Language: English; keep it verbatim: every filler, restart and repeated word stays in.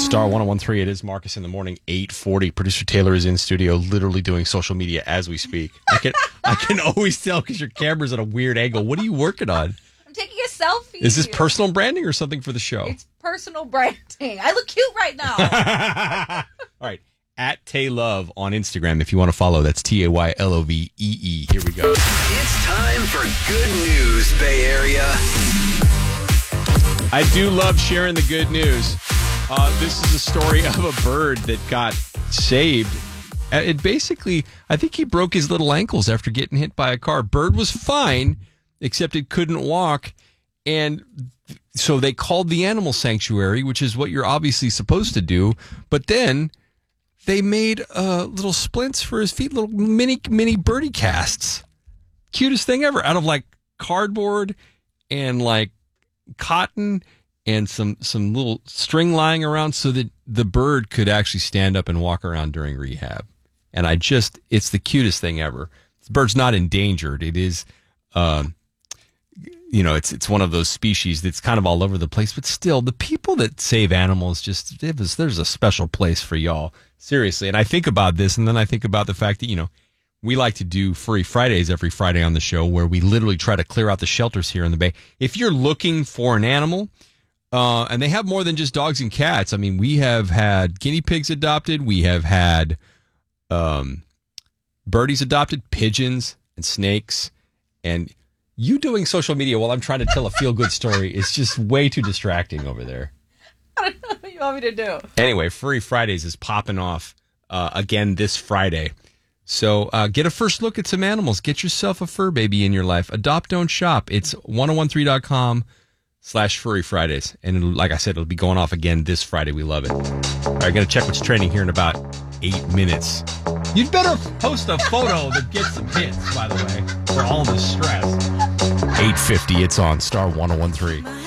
Star one oh one three, it is Marcus in the morning, eight forty. Producer Taylor is in studio, literally doing social media as we speak. I can I can always tell because your camera's at a weird angle. What are you working on? I'm taking a selfie. Is this personal branding or something for the show? It's personal branding. I look cute right now. All right. At Tay Love on Instagram if you want to follow. That's T A Y L O V E E. Here we go. It's time for good news, Bay Area. I do love sharing the good news. Uh, this is a story of a bird that got saved. Uh, It basically, I think he broke his little ankles after getting hit by a car. Bird was fine, except it couldn't walk. And so they called the animal sanctuary, which is what you're obviously supposed to do. But then they made uh, little splints for his feet, little mini mini birdie casts. Cutest thing ever, out of like cardboard and like cotton and some some little string lying around so that the bird could actually stand up and walk around during rehab. And I just, it's the cutest thing ever. The bird's not endangered. It is, um, you know, it's it's one of those species that's kind of all over the place. But still, the people that save animals, just, it was, there's a special place for y'all. Seriously. And I think about this, and then I think about the fact that, you know, we like to do Furry Fridays every Friday on the show where we literally try to clear out the shelters here in the Bay. If you're looking for an animal, uh, and they have more than just dogs and cats. I mean, we have had guinea pigs adopted. We have had um, birdies adopted, pigeons and snakes. And you doing social media while I'm trying to tell a feel-good story is just way too distracting over there. I don't know what you want me to do. Anyway, Furry Fridays is popping off uh, again this Friday. So uh, get a first look at some animals. Get yourself a fur baby in your life. Adopt, don't shop. It's ten thirteen dot com slash Furry Fridays. And it'll, like I said, it'll be going off again this Friday. We love it. All right, going to check what's trending here in about eight minutes. You'd better post a photo that gets some hits, by the way, for all this stress. eight fifty, it's on Star ten thirteen.